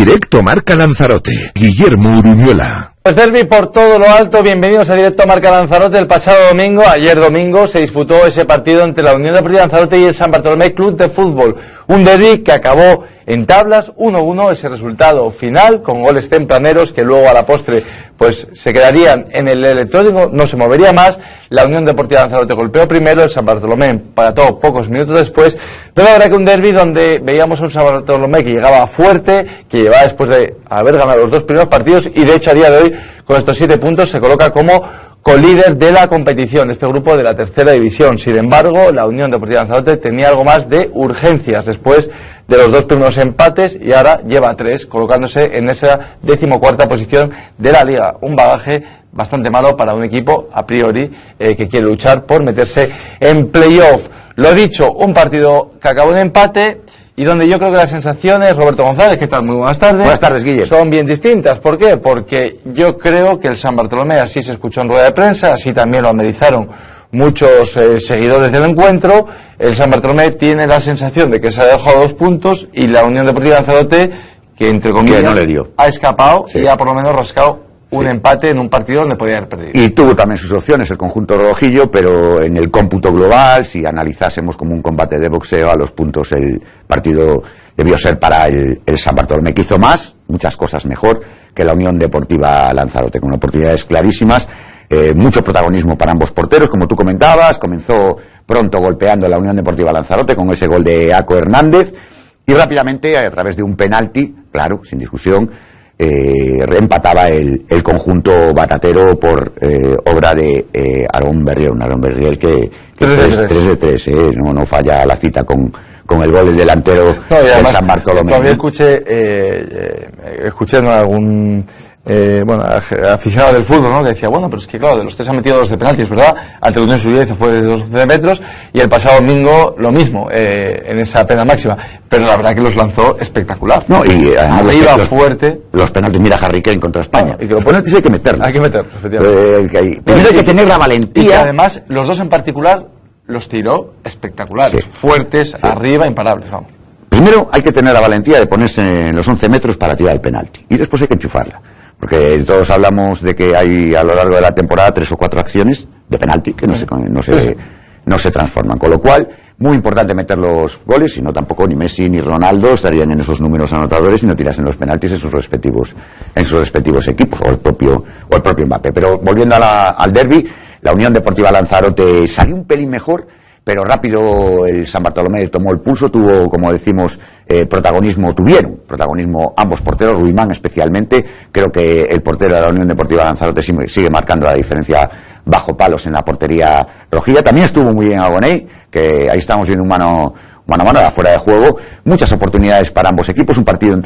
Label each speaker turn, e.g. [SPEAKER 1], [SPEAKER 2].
[SPEAKER 1] Directo Marca Lanzarote, Guillermo Uruñuela.
[SPEAKER 2] Pues derbi por todo lo alto, bienvenidos a Directo Marca Lanzarote. El pasado domingo, ayer domingo, se disputó ese partido entre la Unión Deportiva Lanzarote y el San Bartolomé Club de Fútbol. Un derbi que acabó en tablas, 1-1, ese resultado final, con goles tempraneros que luego a la postre pues se quedarían en el electrónico, no se movería más. La Unión Deportiva Lanzarote golpeó primero, el San Bartolomé empató pocos minutos después, pero la verdad que un derbi donde veíamos a un San Bartolomé que llegaba fuerte, que llevaba después de haber ganado los dos primeros partidos y de hecho a día de hoy con estos 7 puntos se coloca como colíder de la competición, este grupo de la tercera división. Sin embargo, la Unión Deportiva Lanzarote tenía algo más de urgencias después de los dos primeros empates y ahora lleva 3, colocándose en esa 14ª posición de la liga. Un bagaje bastante malo para un equipo, a priori, que quiere luchar por meterse en playoff. Lo dicho, un partido que acabó en empate y donde yo creo que las sensaciones, Roberto González, ¿qué tal? Muy buenas tardes.
[SPEAKER 3] Buenas tardes, Guille.
[SPEAKER 2] Son bien distintas. ¿Por qué? Porque yo creo que el San Bartolomé, así se escuchó en rueda de prensa, así también lo analizaron muchos seguidores del encuentro, el San Bartolomé tiene la sensación de que se ha dejado 2 puntos y la Unión Deportiva Lanzarote, que entre comillas
[SPEAKER 3] no le dio,
[SPEAKER 2] ha escapado,
[SPEAKER 3] sí,
[SPEAKER 2] y ha por lo menos rascado un empate en un partido donde podía haber perdido.
[SPEAKER 3] Y tuvo también sus opciones el conjunto rojillo, pero en el cómputo global, si analizásemos como un combate de boxeo a los puntos, el partido debió ser para el San Bartolomé, que hizo muchas cosas mejor que la Unión Deportiva Lanzarote, con oportunidades clarísimas, mucho protagonismo para ambos porteros, como tú comentabas. Comenzó pronto golpeando la Unión Deportiva Lanzarote con ese gol de Aco Hernández y rápidamente, a través de un penalti, claro, sin discusión, reempataba el conjunto batatero por obra de Aarón Berriel, que 3-3, no falla la cita con el gol del delantero del San Bartolomé.
[SPEAKER 2] Todavía escuché en algún aficionado del fútbol, ¿no?, que decía, bueno, pero es que claro, de los 3 han metido 2 de penaltis, ¿verdad? Ante la Unión Suya hizo fue de 12 metros y el pasado domingo lo mismo, en esa pena máxima, pero la verdad que los lanzó espectacular.
[SPEAKER 3] No, y además
[SPEAKER 2] iba fuerte.
[SPEAKER 3] Los penaltis, mira Harry Kane contra España.
[SPEAKER 2] No, y que los
[SPEAKER 3] penaltis hay que meterlos.
[SPEAKER 2] Hay que meterlos, efectivamente.
[SPEAKER 3] Primero hay que tener la valentía.
[SPEAKER 2] Y que además los 2 en particular los tiró espectaculares, sí, fuertes, sí, arriba, imparables, vamos.
[SPEAKER 3] Primero hay que tener la valentía de ponerse en los 11 metros para tirar el penalti y después hay que enchufarla, porque todos hablamos de que hay a lo largo de la temporada 3 o 4 acciones de penalti que no se transforman, con lo cual muy importante meter los goles, si no tampoco ni Messi ni Ronaldo estarían en esos números anotadores si no tirasen los penaltis en sus respectivos equipos, o el propio Mbappé. Pero volviendo al derbi, la Unión Deportiva Lanzarote salió un pelín mejor, pero rápido el San Bartolomé tomó el pulso, tuvo, como decimos, tuvieron protagonismo ambos porteros, Ruimán especialmente. Creo que el portero de la Unión Deportiva Lanzarote sigue marcando la diferencia bajo palos en la portería rojilla. También estuvo muy bien Agoney, que ahí estamos viendo un mano a mano, era fuera de juego. Muchas oportunidades para ambos equipos, un partido entre